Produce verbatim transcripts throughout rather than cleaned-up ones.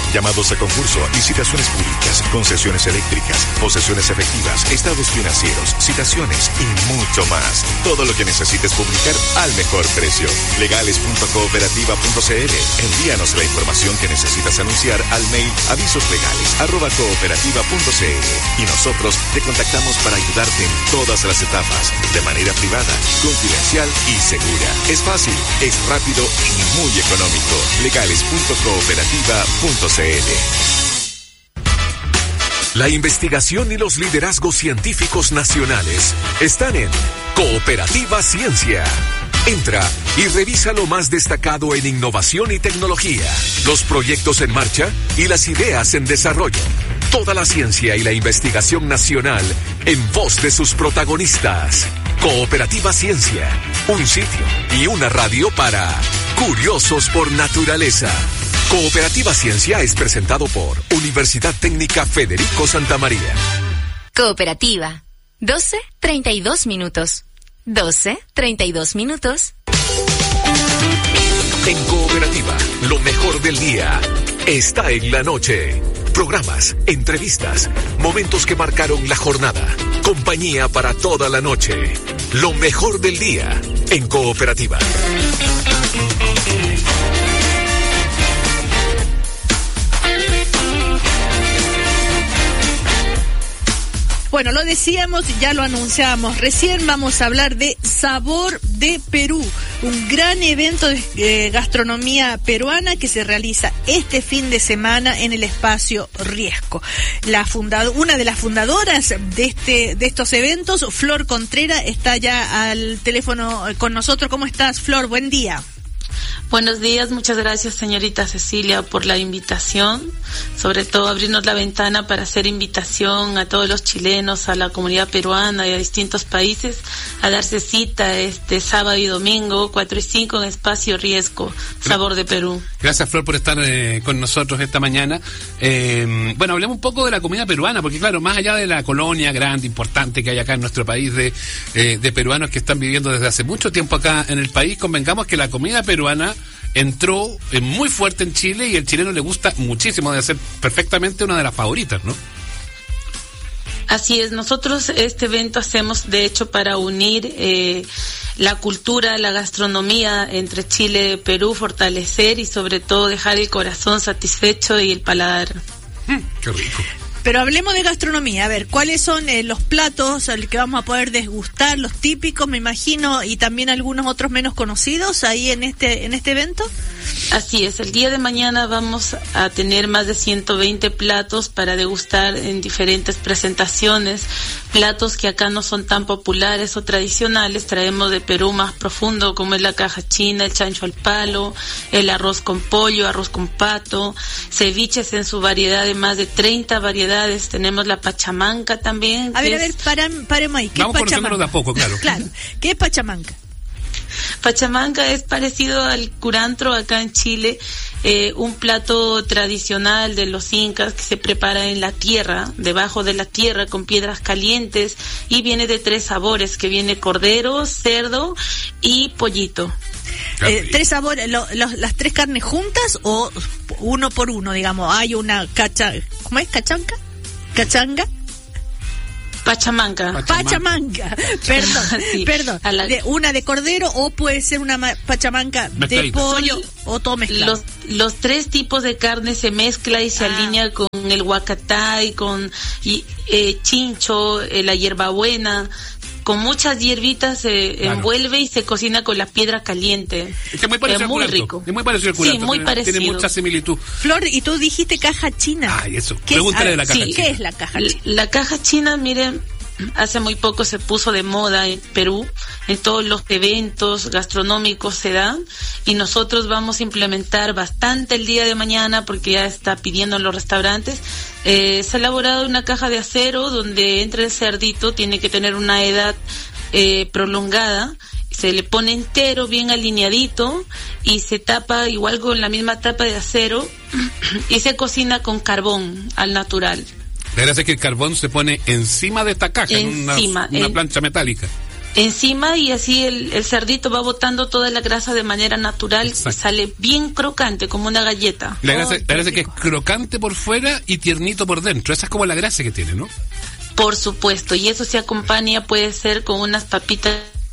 llamados a concurso, licitaciones públicas, concesiones eléctricas, posesiones efectivas, estados financieros, citaciones y mucho más. Todo lo que necesites publicar al mejor precio. legales punto cooperativa punto c l. Envíanos la información que necesitas anunciar al mail avisoslegales arroba cooperativa punto c l y nosotros te contactamos para ayudarte en todas las etapas, de manera privada, confidencial y segura. Es fácil, es rápido y muy económico. legales punto cooperativa punto c l. La investigación y los liderazgos científicos nacionales están en Cooperativa Ciencia. Entra y revisa lo más destacado en innovación y tecnología, los proyectos en marcha y las ideas en desarrollo. Toda la ciencia y la investigación nacional en voz de sus protagonistas. Cooperativa Ciencia, un sitio y una radio para curiosos por naturaleza. Cooperativa Ciencia es presentado por Universidad Técnica Federico Santa María. Cooperativa, doce treinta y dos minutos. doce treinta y dos minutos. En Cooperativa, lo mejor del día está en la noche. Programas, entrevistas, momentos que marcaron la jornada. Compañía para toda la noche. Lo mejor del día en Cooperativa. Bueno, lo decíamos, ya lo anunciábamos. Recién vamos a hablar de Sabor de Perú, un gran evento de eh, gastronomía peruana que se realiza este fin de semana en el espacio Riesco. La fundado, una de las fundadoras de este de estos eventos, Flor Contreras, está ya al teléfono con nosotros. ¿Cómo estás, Flor? Buen día. Buenos días, muchas gracias, señorita Cecilia, por la invitación, sobre todo abrirnos la ventana para hacer invitación a todos los chilenos, a la comunidad peruana y a distintos países a darse cita este sábado y domingo, cuatro y cinco, en Espacio Riesgo, Sabor de Perú. Gracias, Flor, por estar eh, con nosotros esta mañana. Eh, bueno, hablemos un poco de la comida peruana, porque claro, más allá de la colonia grande, importante que hay acá en nuestro país de, eh, de peruanos que están viviendo desde hace mucho tiempo acá en el país, convengamos que la comida peruana entró eh, muy fuerte en Chile y el chileno le gusta muchísimo, de ser perfectamente una de las favoritas, ¿no? Así es, nosotros este evento hacemos de hecho para unir eh, la cultura, la gastronomía entre Chile y Perú, fortalecer y sobre todo dejar el corazón satisfecho y el paladar. Mm, qué rico. Pero hablemos de gastronomía. A ver, ¿cuáles son eh, los platos al que vamos a poder degustar, los típicos, me imagino, y también algunos otros menos conocidos ahí en este en este evento? Así es, el día de mañana vamos a tener más de ciento veinte platos para degustar en diferentes presentaciones, platos que acá no son tan populares o tradicionales, traemos de Perú más profundo, como es la caja china, el chancho al palo, el arroz con pollo, arroz con pato, ceviches en su variedad de más de treinta variedades, tenemos la pachamanca también. A ver, es... a ver, paran, paremos ahí. ¿Qué Vamos es pachamanca? conociéndolo de a poco, claro. Claro, ¿qué es pachamanca? Pachamanca es parecido al curantro acá en Chile, eh, un plato tradicional de los incas que se prepara en la tierra, debajo de la tierra con piedras calientes, y viene de tres sabores, que viene cordero, cerdo y pollito. Eh, tres sabores, lo, lo, las tres carnes juntas o uno por uno, digamos. Hay una cacha, ¿cómo es? ¿Cachanca? ¿Cachanga? Pachamanca. Pachamanca, perdón, sí, perdón. la... De, una de cordero o puede ser una ma- pachamanca Mezcladita. de pollo o todo mezclado. Los, los tres tipos de carne se mezcla y se ah. alinea con el huacatay, con y, eh, chincho, eh, la hierbabuena. Con muchas hierbitas se claro. envuelve y se cocina con la piedra caliente. Es que es muy parecido es muy al curanto. rico. Es muy parecido al curanto. Sí, muy tiene, parecido. Tiene mucha similitud. Flor, y tú dijiste caja china. Ay, eso. ¿Qué Pregúntale es? de la caja sí, china. ¿Qué es la caja china? La, la caja china, miren, hace muy poco se puso de moda en Perú, en todos los eventos gastronómicos se dan, y nosotros vamos a implementar bastante el día de mañana porque ya está pidiendo en los restaurantes. Eh, se ha elaborado una caja de acero donde entra el cerdito, tiene que tener una edad eh, prolongada, se le pone entero, bien alineadito, y se tapa igual con la misma tapa de acero y se cocina con carbón al natural. La gracia es que el carbón se pone encima de esta caja, Encima, en una, una en, plancha metálica. encima y así el, el cerdito va botando toda la grasa de manera natural. Exacto. Y sale bien crocante, como una galleta. La grasa, oh, la grasa que es crocante por fuera y tiernito por dentro. Esa es como la grasa que tiene, ¿no? Por supuesto, y eso se acompaña, puede ser con unas papitas.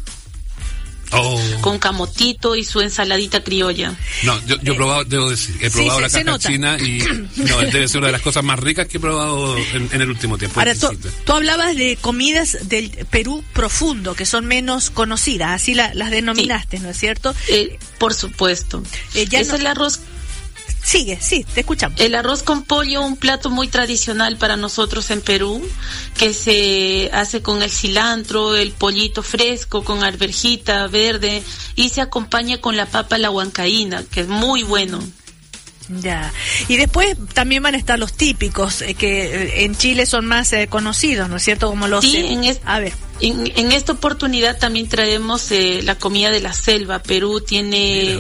Oh. Con camotito y su ensaladita criolla. No, yo, yo he probado, debo decir, he probado sí, la se, caja se china y no, debe ser una de las cosas más ricas que he probado en, en el último tiempo. Ahora, tú, tú hablabas de comidas del Perú profundo, que son menos conocidas, así la, las denominaste, sí. ¿No es cierto? Eh, por supuesto. Eh, ya es no... el arroz. Sigue, sí, te escuchamos. El arroz con pollo, un plato muy tradicional para nosotros en Perú, que se hace con el cilantro, el pollito fresco, con arvejita verde, y se acompaña con la papa a la huancaína, que es muy bueno. Ya, y después también van a estar los típicos, eh, que en Chile son más eh, conocidos, ¿no es cierto? Como los... Sí, en, es... a ver. en, en esta oportunidad también traemos eh, la comida de la selva. Perú tiene...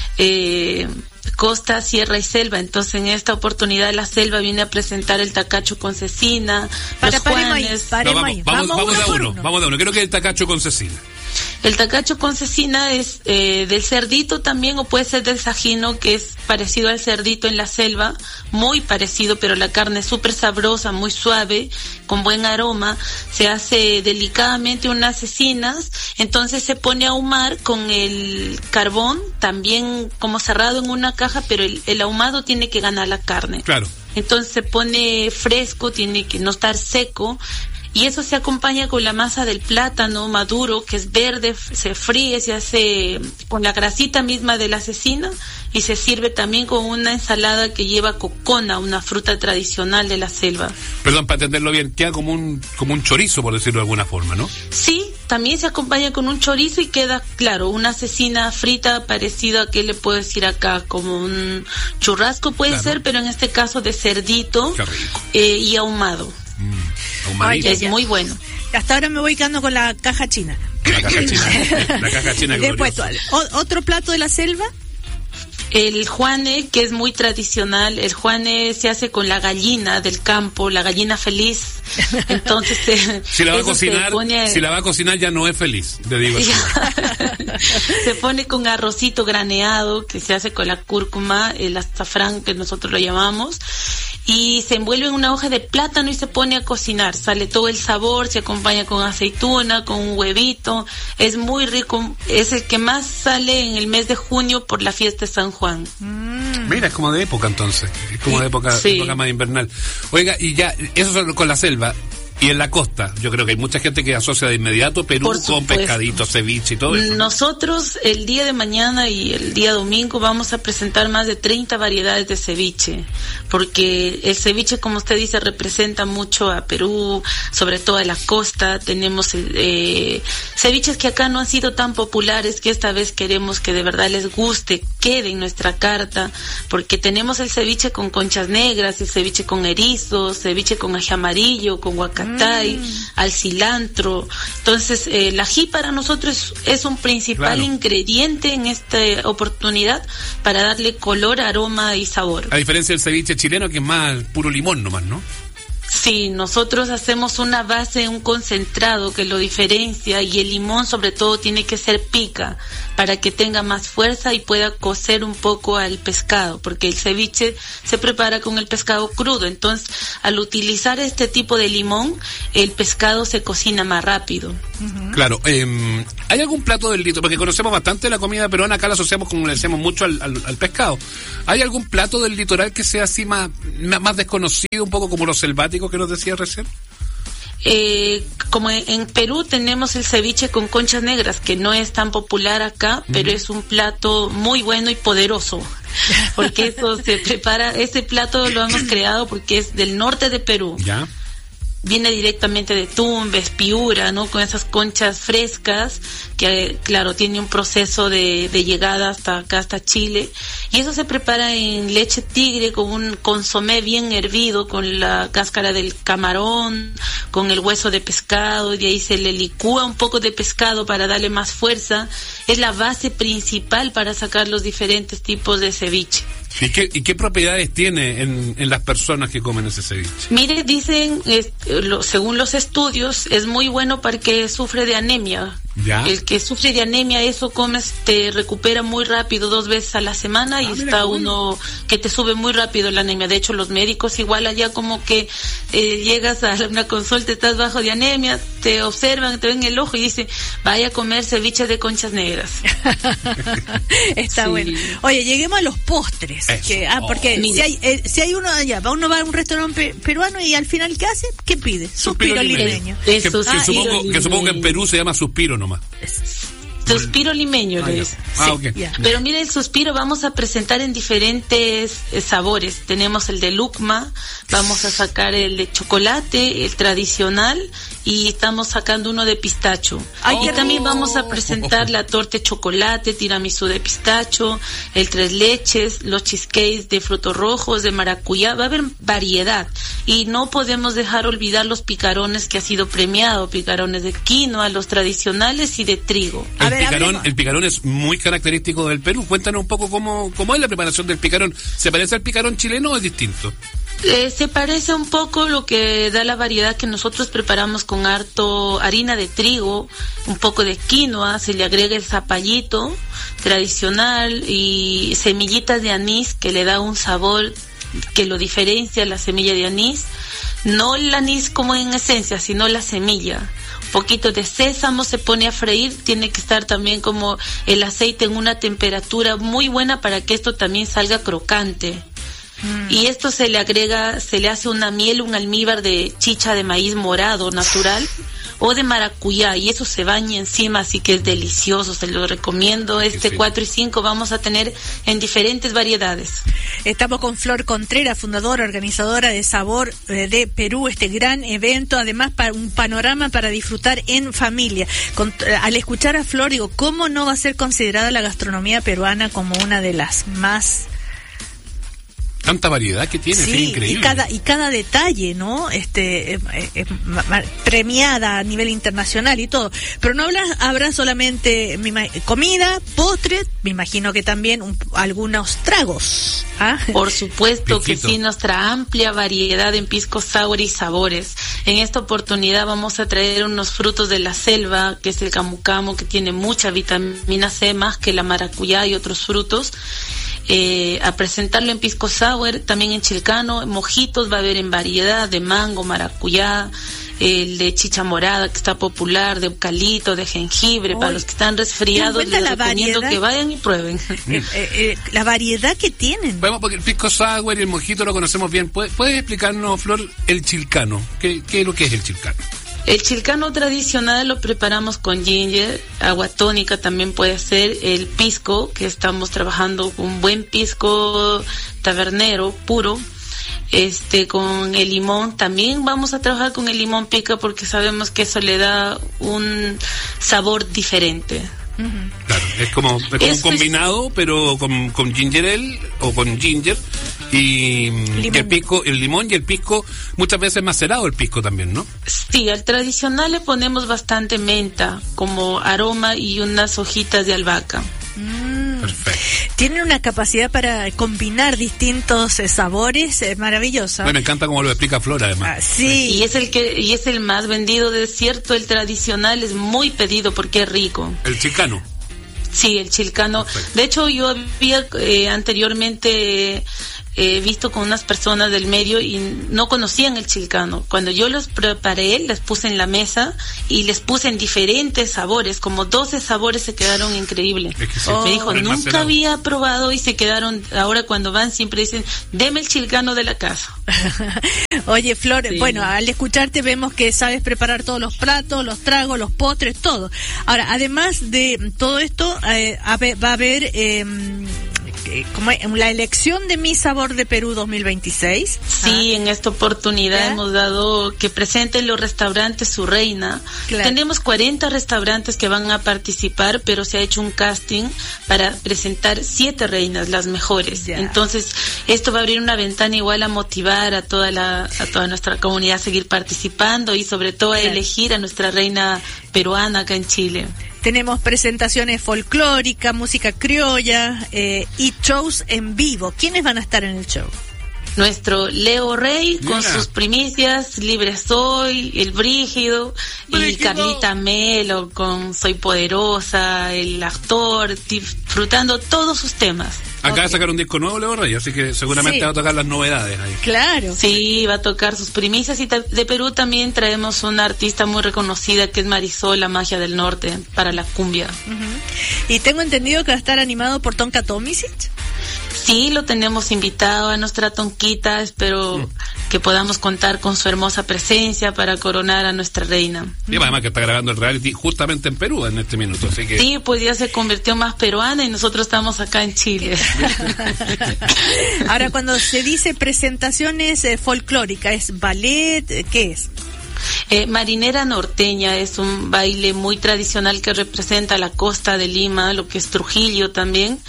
Eh, costa, sierra y selva, entonces en esta oportunidad la selva viene a presentar el tacacho con cecina, Para, los Juanes. Ahí, no, vamos, ahí. Vamos, vamos, vamos uno a uno, uno, vamos a uno, creo que el tacacho con cecina. El tacacho con cecina es eh, del cerdito también, o puede ser del sajino, que es parecido al cerdito en la selva, muy parecido, pero la carne es súper sabrosa, muy suave, con buen aroma. Se hace delicadamente unas cecinas, entonces se pone a ahumar con el carbón, también como cerrado en una caja, pero el, el ahumado tiene que ganar la carne. Claro. Entonces se pone fresco, tiene que no estar seco. Y eso se acompaña con la masa del plátano maduro, que es verde, se fríe, se hace con la grasita misma de la cecina y se sirve también con una ensalada que lleva cocona, una fruta tradicional de la selva. Perdón, para entenderlo bien, queda como un como un chorizo, por decirlo de alguna forma, ¿no? Sí, también se acompaña con un chorizo y queda, claro, una cecina frita parecida a, ¿qué le puedo decir acá? Como un churrasco puede claro. ser, pero en este caso de cerdito eh, y ahumado. Mm, Ay, es ya. muy bueno. Hasta ahora me voy quedando con la caja china. La caja china. La caja china. Después, ¿otro plato de la selva? El juane, que es muy tradicional. El juane se hace con la gallina del campo, la gallina feliz. Entonces, eh, si la va a cocinar, pone... si la va a cocinar ya no es feliz, te digo. Se pone con arrocito graneado, que se hace con la cúrcuma, el azafrán, que nosotros lo llamamos, y se envuelve en una hoja de plátano y se pone a cocinar. Sale todo el sabor, se acompaña con aceituna, con un huevito. Es muy rico, es el que más sale en el mes de junio por la fiesta de San Juan. Mm. Mira, es como de época entonces, es como de época, sí. época más invernal. Oiga, y ya, eso es con la selva. Y en la costa, yo creo que hay mucha gente que asocia de inmediato Perú con pescadito, ceviche y todo eso, ¿no? Nosotros el día de mañana y el día domingo vamos a presentar más de treinta variedades de ceviche, porque el ceviche, como usted dice, representa mucho a Perú, sobre todo a la costa. Tenemos eh, ceviches que acá no han sido tan populares, que esta vez queremos que de verdad les guste, quede en nuestra carta, porque tenemos el ceviche con conchas negras, el ceviche con erizos, ceviche con ají amarillo, con guacamole, Mm. al cilantro. Entonces eh, el ají para nosotros es, es un principal claro. ingrediente en esta oportunidad para darle color, aroma y sabor. A diferencia del ceviche chileno, que es más puro limón nomás, ¿no? Sí, nosotros hacemos una base, un concentrado que lo diferencia, y el limón sobre todo tiene que ser pica para que tenga más fuerza y pueda cocer un poco al pescado, porque el ceviche se prepara con el pescado crudo. Entonces, al utilizar este tipo de limón, el pescado se cocina más rápido. Uh-huh. Claro, eh, ¿hay algún plato del litoral? Porque conocemos bastante la comida peruana, acá la asociamos, como le decíamos, mucho al, al, al pescado. ¿Hay algún plato del litoral que sea así más, más desconocido, un poco como los selváticos que nos decía recién? Eh, como en Perú tenemos el ceviche con conchas negras, que no es tan popular acá, uh-huh. pero es un plato muy bueno y poderoso, porque eso se prepara, ese plato lo hemos creado porque es del norte de Perú. Ya. Viene directamente de Tumbes, Piura, ¿no? Con esas conchas frescas, que claro, tiene un proceso de, de llegada hasta acá, hasta Chile. Y eso se prepara en leche tigre, con un consomé bien hervido, con la cáscara del camarón, con el hueso de pescado, y de ahí se le licúa un poco de pescado para darle más fuerza. Es la base principal para sacar los diferentes tipos de ceviche. ¿Y qué, y qué propiedades tiene en, en las personas que comen ese ceviche? Mire, dicen, es, lo, según los estudios, es muy bueno para el que sufre de anemia, Ya. El que sufre de anemia, eso comes, te recupera muy rápido, dos veces a la semana, ah, y está uno que te sube muy rápido la anemia. De hecho, los médicos igual allá como que eh, llegas a una consulta, estás bajo de anemia, te observan, te ven el ojo y dicen, vaya a comer ceviche de conchas negras. Está Sí. bueno. Oye, lleguemos a los postres. Eso. Que, ah, porque Oh. si hay eh, si hay uno allá, va uno va a un restaurante pe- peruano y al final, ¿qué hace? ¿Qué pide? Suspiro, Suspiro limeño. limeño. Es Que, que suspiro supongo, que supongo que en limeño. Perú se llama suspiro nomás. Suspiro limeño, Ah, ya. Luis. Ah, Sí, ok. ya. Pero mira, el suspiro vamos a presentar en diferentes eh, sabores. Tenemos el de lucma, vamos a sacar el de chocolate, el tradicional, y estamos sacando uno de pistacho. Ay, y qué también rico. vamos a presentar la torta de chocolate, tiramisú de pistacho, el tres leches, los cheesecakes de frutos rojos, de maracuyá. Va a haber variedad. Y no podemos dejar olvidar los picarones que ha sido premiado, picarones de quinoa, los tradicionales y de trigo. A El ver, picarón, hablemos. el picarón es muy característico del Perú. Cuéntanos un poco cómo, cómo es la preparación del picarón. ¿Se parece al picarón chileno o es distinto? Eh, se parece un poco, lo que da la variedad que nosotros preparamos con harto harina de trigo, un poco de quinoa, se le agrega el zapallito tradicional y semillitas de anís que le da un sabor que lo diferencia la semilla de anís, no el anís como en esencia, sino la semilla. Un poquito de sésamo se pone a freír, tiene que estar también como el aceite en una temperatura muy buena para que esto también salga crocante. Mm. Y esto se le agrega, se le hace una miel, un almíbar de chicha de maíz morado natural o de maracuyá, y eso se baña encima, así que es delicioso, se lo recomiendo. Este sí. cuatro y cinco vamos a tener en diferentes variedades. Estamos con Flor Contreras, fundadora, organizadora de Sabor eh, de Perú, este gran evento, además para un panorama para disfrutar en familia. Con, eh, al escuchar a Flor, digo, ¿cómo no va a ser considerada la gastronomía peruana como una de las más... Tanta variedad que tiene, Sí, es increíble. y cada y cada detalle, ¿no? Este eh, eh, ma- ma- premiada a nivel internacional y todo. Pero no habrá, habrá solamente mi ma- comida, postres, me imagino que también un- algunos tragos. ¿Ah? Por supuesto que Pisquito. sí, nuestra amplia variedad en pisco sour y sabores. En esta oportunidad vamos a traer unos frutos de la selva, que es el camu camu, que tiene mucha vitamina C, más que la maracuyá y otros frutos. Eh, a presentarlo en pisco sour, también en chilcano, mojitos va a haber en variedad de mango, maracuyá, el de chicha morada que está popular, de eucalipto, de jengibre. Oy, para los que están resfriados ¿te das les cuenta la recomiendo variedad? que vayan y prueben. Eh, eh, eh, la variedad que tienen. Bueno, porque el pisco sour y el mojito lo conocemos bien. ¿Puedes, ¿puedes explicarnos, Flor, el chilcano? ¿Qué, ¿Qué es lo que es el chilcano? El chilcano tradicional lo preparamos con ginger, agua tónica también puede ser, el pisco, que estamos trabajando con un buen pisco tabernero puro, este con el limón, también vamos a trabajar con el limón pica porque sabemos que eso le da un sabor diferente. Claro, es como, es como un Eso es- combinado, pero con, con ginger ale o con ginger y, y el pisco, el limón y el pisco, muchas veces macerado el pisco también, ¿no? Sí, al tradicional le ponemos bastante menta como aroma y unas hojitas de albahaca. Mm. Perfecto. Tienen una capacidad para combinar distintos eh, sabores eh, maravillosa. Bueno, me encanta cómo lo explica Flor, Ah, además. sí. Y es el que y es el más vendido, de cierto, el tradicional es muy pedido porque es rico. El chilcano. Sí, el chilcano. Perfecto. De hecho, yo había eh, anteriormente eh, visto con unas personas del medio y no conocían el chilcano. Cuando yo los preparé, les puse en la mesa y les puse en diferentes sabores, como doce sabores, se quedaron increíbles. Es que sí, Me dijo, el nunca macerado. había probado, y se quedaron, ahora cuando van siempre dicen, deme el chilcano de la casa. Oye, Flor, Sí. bueno, al escucharte vemos que sabes preparar todos los platos, los tragos, los postres, todo. Ahora, además de todo esto, eh, a ver- va a haber eh, eh, como es, la elección de Mi Sabor de Perú dos mil veintiséis. Sí, en esta oportunidad ¿Ya? hemos dado que presenten los restaurantes su reina. Claro. Tenemos cuarenta restaurantes que van a participar, pero se ha hecho un casting para presentar siete reinas, las mejores. Ya. Entonces, esto va a abrir una ventana igual a motivar a toda la a toda nuestra comunidad a seguir participando y sobre todo a Claro. elegir a nuestra reina peruana acá en Chile. Tenemos presentaciones folclóricas, música criolla eh, y shows en vivo. ¿Quiénes van a estar en el show? nuestro Leo Rey con Mira. sus primicias, Libre Soy, El Brígido, y Brígido. Carlita Melo con Soy Poderosa, el actor, disfrutando todos sus temas. Acaba de sacar un disco nuevo, Leo Rey, así que seguramente Sí. va a tocar las novedades ahí. Claro. Sí, va a tocar sus primicias, y ta- de Perú también traemos una artista muy reconocida que es Marisol, la magia del norte, para la cumbia. Ujú. Y tengo entendido que va a estar animado por Tonka Tomisic. Sí, lo tenemos invitado a nuestra Tonquita, espero Mm. que podamos contar con su hermosa presencia para coronar a nuestra reina. Y además que está grabando el reality justamente en Perú en este minuto, así que... Sí, pues ya se convirtió más peruana y nosotros estamos acá en Chile. Ahora, cuando se dice presentaciones eh, folclóricas, ¿es ballet? eh, ¿Qué es? Eh, Marinera Norteña es un baile muy tradicional que representa la costa de Lima, lo que es Trujillo también.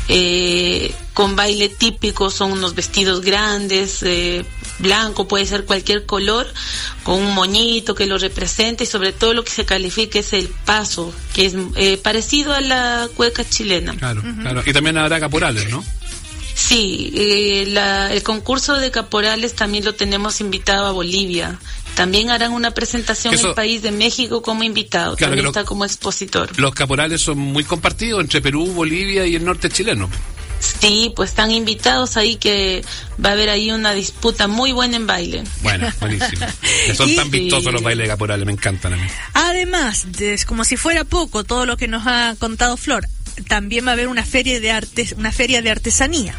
Eh, con baile típico, son unos vestidos grandes, eh, blanco, puede ser cualquier color, con un moñito que lo represente, y sobre todo lo que se califica es el paso, que es eh, parecido a la cueca chilena. Claro, claro. Y también habrá caporales, ¿no? Sí, eh, la, el concurso de caporales también lo tenemos invitado a Bolivia. También harán una presentación Eso- en el país de México como invitado. Claro, también que lo- está como expositor. Los caporales son muy compartidos entre Perú, Bolivia y el norte chileno. Sí, pues están invitados ahí, que va a haber ahí una disputa muy buena en baile. Bueno, buenísimo. Que son Y- tan vistosos los bailes de caporales, me encantan a mí. Además, de- como si fuera poco todo lo que nos ha contado Flor, también va a haber una feria de artes, una feria de artesanía.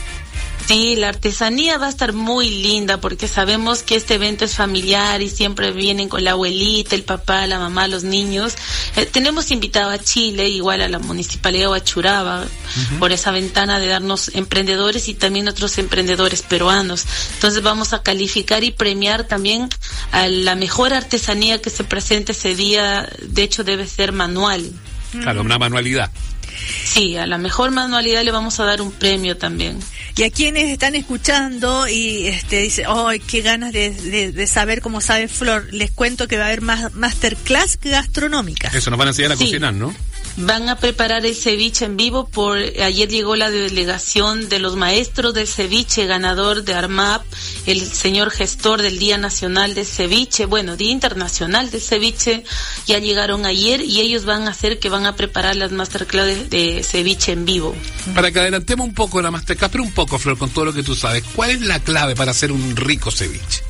Sí, la artesanía va a estar muy linda, porque sabemos que este evento es familiar y siempre vienen con la abuelita, el papá, la mamá, los niños. Eh, tenemos invitado a Chile, igual a la Municipalidad de Huachuraba, por esa ventana de darnos emprendedores y también otros emprendedores peruanos. Entonces vamos a calificar y premiar también a la mejor artesanía que se presente ese día. De hecho, debe ser manual. Claro, una manualidad. Sí, a la mejor manualidad le vamos a dar un premio también. Y a quienes están escuchando y este dicen, ¡ay, qué ganas de, de, de saber cómo sabe Flor! Les cuento que va a haber más masterclass gastronómicas. Eso nos van a enseñar a Sí. cocinar, ¿no? Van a preparar el ceviche en vivo. Por ayer llegó la delegación de los maestros del ceviche, ganador de ARMAP, el señor gestor del Día Nacional del Ceviche, bueno, Día Internacional del Ceviche, ya llegaron ayer, y ellos van a hacer que van a preparar las masterclass de, de ceviche en vivo. Para que adelantemos un poco la masterclass, pero un poco, Flor, con todo lo que tú sabes, ¿cuál es la clave para hacer un rico ceviche?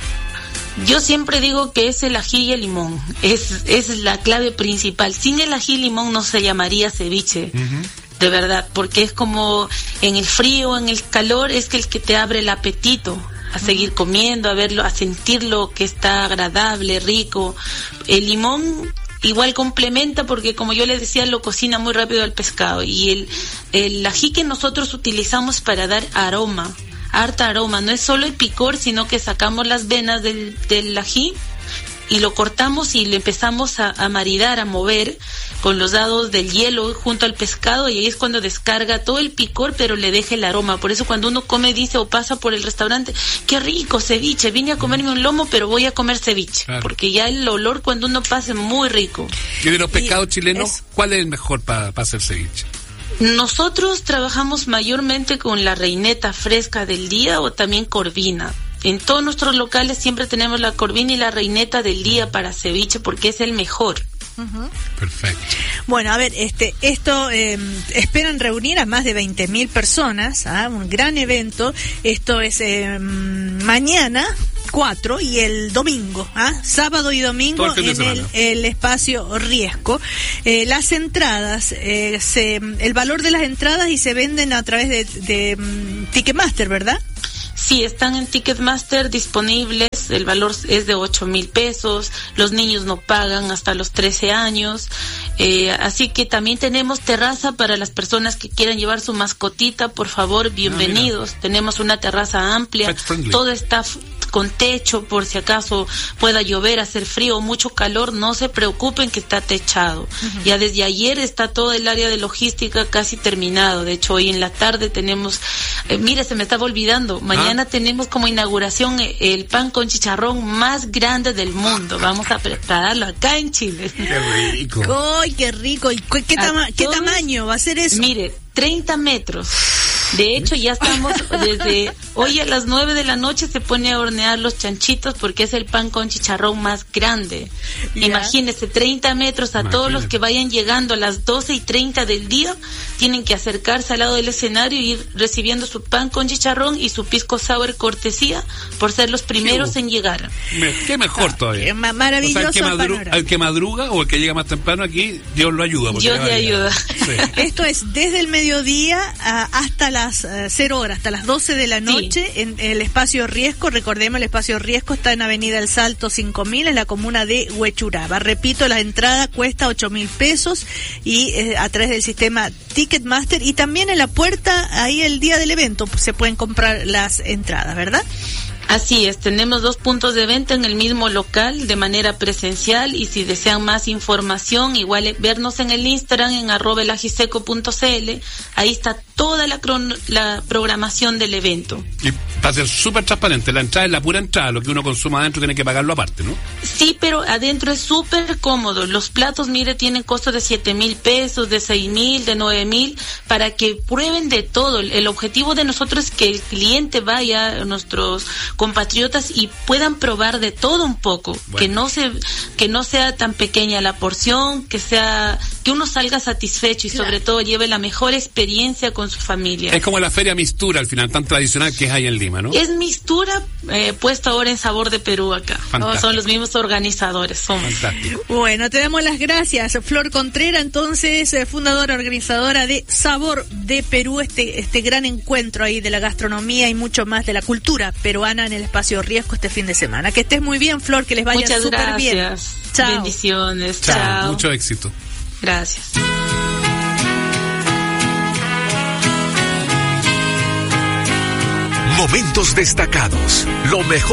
Yo siempre digo que es el ají y el limón, es, es la clave principal. Sin el ají y limón no se llamaría ceviche. De verdad, porque es como en el frío, en el calor, es que el que te abre el apetito a seguir comiendo, a verlo, a sentirlo que está agradable, rico. El limón igual complementa, porque como yo les decía, lo cocina muy rápido el pescado, y el, el ají que nosotros utilizamos para dar aroma, harta aroma, no es solo el picor, sino que sacamos las venas del, del ají y lo cortamos y lo empezamos a, a maridar, a mover con los dados del hielo junto al pescado, y ahí es cuando descarga todo el picor, pero le deja el aroma. Por eso cuando uno come, dice, o pasa por el restaurante, qué rico ceviche, vine a comerme un lomo, pero voy a comer ceviche, Claro. porque ya el olor cuando uno pasa es muy rico. Y de los pescados Y chilenos, es- ¿cuál es el mejor para hacer ceviche? Nosotros trabajamos mayormente con la reineta fresca del día, o también corvina. En todos nuestros locales siempre tenemos la corvina y la reineta del día para ceviche, porque es el mejor. Perfecto. Bueno, a ver, este, esto eh, esperan reunir a más de veinte mil personas, ¿ah? Un gran evento. Esto es eh, mañana cuatro y el domingo, ¿ah? Sábado y domingo Todo el fin de en el, semana. el espacio Riesco. Eh, las entradas, eh, se, el valor de las entradas y se venden a través de, de um, Ticketmaster, ¿verdad? Sí, están en Ticketmaster disponibles, el valor es de ocho mil pesos, los niños no pagan hasta los trece años, eh, así que también tenemos terraza para las personas que quieran llevar su mascotita, por favor, bienvenidos. Tenemos una terraza amplia, Pet friendly. todo está f- con techo, por si acaso pueda llover, hacer frío o mucho calor, no se preocupen que está techado. Ya desde ayer está todo el área de logística casi terminado, de hecho hoy en la tarde tenemos, eh, mire, se me estaba olvidando, mañana tenemos como inauguración eh, el pan con chicharrón más grande del mundo, vamos a prepararlo acá en Chile. Qué rico. ¡Ay, qué rico! ¿Y cu- qué, A tama- qué todos- tamaño va a ser eso? Mire, treinta metros. De hecho, ya estamos desde hoy a las nueve de la noche se pone a hornear los chanchitos porque es el pan con chicharrón más grande. Yeah. Imagínense, treinta metros a Imagínense. Todos los que vayan llegando a las doce y treinta del día, tienen que acercarse al lado del escenario y ir recibiendo su pan con chicharrón y su pisco sour cortesía por ser los primeros en llegar. Me, qué mejor todavía. Ah, maravilloso. O sea, el, que madru- el que madruga o el que llega más temprano aquí, Dios lo ayuda. Dios te ayuda. Sí. Esto es desde el mediodía a, hasta las uh, cero horas, hasta las doce de la noche, sí. En el espacio Riesco. Recordemos, el espacio Riesco está en Avenida El Salto cinco mil, en la comuna de Huechuraba. Repito, la entrada cuesta ocho mil pesos y eh, a través del sistema Ticketmaster, y también en la puerta, ahí el día del evento, pues, se pueden comprar las entradas, ¿verdad? Así es, tenemos dos puntos de venta en el mismo local de manera presencial, y si desean más información, igual vernos en el Instagram en arroba elagiseco punto cl, ahí está toda la, cron- la programación del evento. Y para ser súper transparente, la entrada es la pura entrada, lo que uno consuma adentro tiene que pagarlo aparte, ¿no? Sí, pero adentro es súper cómodo. Los platos, mire, tienen costo de siete mil pesos, de seis mil, de nueve mil, para que prueben de todo. El objetivo de nosotros es que el cliente vaya, nuestros compatriotas, y puedan probar de todo un poco, bueno. que no se que no sea tan pequeña la porción, que sea que uno salga satisfecho y claro. sobre todo lleve la mejor experiencia con su familia. Es como la feria Mistura al final, tan tradicional que es ahí en Lima, ¿no? Es Mistura eh, puesto ahora en Sabor de Perú acá. ¿No? Son los mismos organizadores. Somos. Fantástico. Bueno, te damos las gracias, Flor Contreras, entonces eh, fundadora, organizadora de Sabor de Perú, este este gran encuentro ahí de la gastronomía y mucho más de la cultura peruana en el espacio Riesco este fin de semana. Que estés muy bien, Flor, que les vaya súper bien. Muchas gracias. Chao. Bendiciones. Chao. Chao. Mucho éxito. Gracias. Momentos destacados. Lo mejor